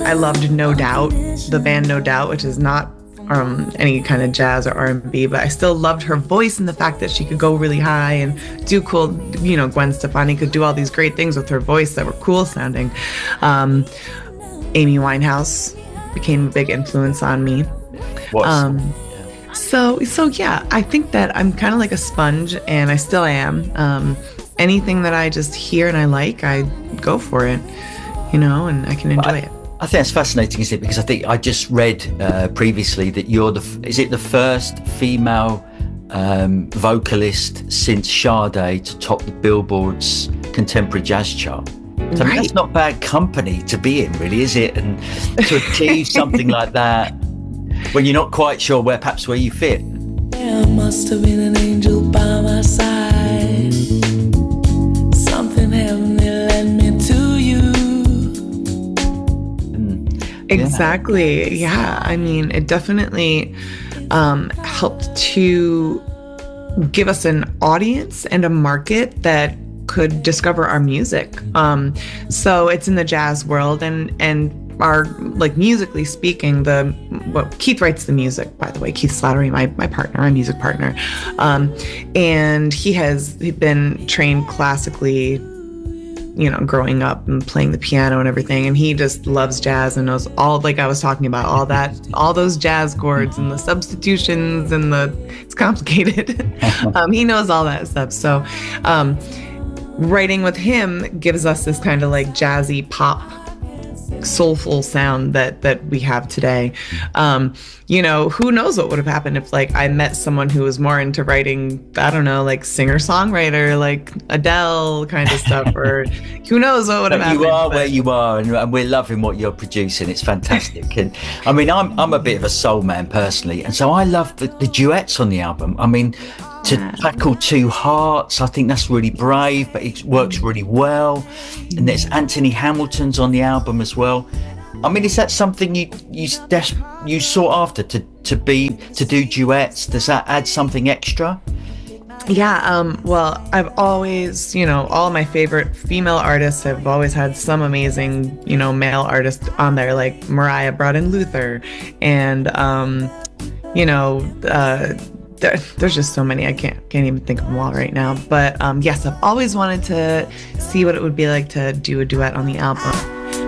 I loved No Doubt, the band No Doubt, which is not any kind of jazz or R&B, but I still loved her voice and the fact that she could go really high and do cool, you know, Gwen Stefani could do all these great things with her voice that were cool sounding. Amy Winehouse became a big influence on me. So yeah, I think that I'm kind of like a sponge, and I still am. Anything that I just hear and I like, I go for it, you know, and I can enjoy it. I think that's fascinating, isn't it? Because I think I just read previously that you're the first female vocalist since Sade to top the Billboard's contemporary jazz chart. So I mean, that's not bad company to be in, really, is it? And to achieve something like that when you're not quite sure where you fit. There must have been an angel by my side. Something heavenly led me to you. Exactly. Yeah. I mean, it definitely helped to give us an audience and a market that could discover our music. So it's in the jazz world, and our, like, musically speaking, Keith writes the music, by the way. Keith Slattery, my partner, my music partner, and he'd been trained classically, you know, growing up and playing the piano and everything, and he just loves jazz and knows all, like I was talking about, all those jazz chords and the substitutions and it's complicated. He knows all that stuff. So writing with him gives us this kind of like jazzy pop soulful sound that we have today. You know, who knows what would have happened if, like, I met someone who was more into writing, I don't know, like singer-songwriter, like Adele kind of stuff, or who knows what would have happened. You are where you are, and we're loving what you're producing. It's fantastic. And I mean, I'm a bit of a soul man personally, and so I love the duets on the album. I mean, to tackle two hearts, I think that's really brave, but it works really well. And there's Anthony Hamilton's on the album as well. I mean, is that something you sought after to do duets? Does that add something extra? Yeah, well, I've always, you know, all my favorite female artists have always had some amazing, you know, male artist on there, like Mariah brought in Luther, and you know, there's just so many, I can't even think of them all right now. But yes, I've always wanted to see what it would be like to do a duet on the album.